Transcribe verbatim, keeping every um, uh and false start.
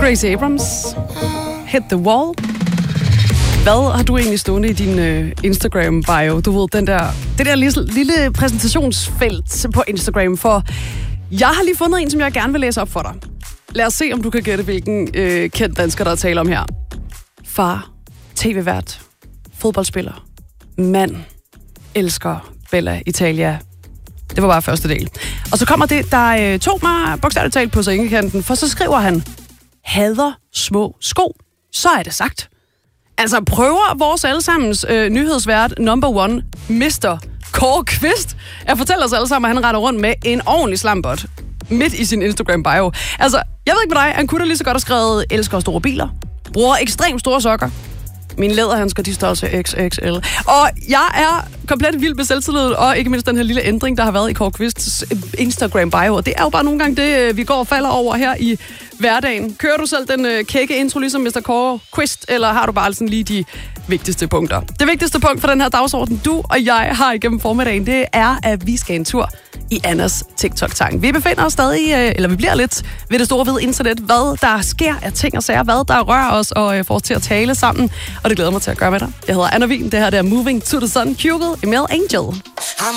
Grace Abrams. Hit the wall. Hvad har du egentlig stående i din uh, Instagram-bio? Du ved, den der, det der lille, lille præsentationsfelt på Instagram, for jeg har lige fundet en, som jeg gerne vil læse op for dig. Lad os se, om du kan gætte, hvilken øh, kendt dansker, der er tale om her. Far, tv-vært, fodboldspiller, mand, elsker Bella Italia. Det var bare første del. Og så kommer det, der øh, tog mig bogstaveligt talt på sengekanten, for så skriver han, hader små sko. Så er det sagt. Altså prøver vores allesammens øh, nyhedsvært number one, mister Kåre Kvist, at fortælle os alle sammen, at han retter rundt med en ordentlig slambot midt i sin Instagram-bio. Altså, jeg ved ikke med dig, han kunne da lige så godt have skrevet, elsker store biler, bruger ekstremt store sokker, mine læderhandsker, de står til X X L. Og jeg er komplet vild med selvtilliden, og ikke mindst den her lille ændring, der har været i Kåre Kvists Instagram-bio. Og det er jo bare nogle gange det, vi går og falder over her i hverdagen. Kører du selv den øh, kække intro, ligesom mister Kåre Kvist, eller har du bare sådan lige de vigtigste punkter? Det vigtigste punkt for den her dagsorden, du og jeg har igennem formiddagen, det er, at vi skal en tur i Annas TikTok-tang. Vi befinder os stadig, eller vi bliver lidt ved det store ved internet, hvad der sker af ting og sager, hvad der rører os og får os til at tale sammen. Og det glæder mig til at gøre med dig. Jeg hedder Anna Wien, det her der Moving to the Sun, Kugel, Emil Angel.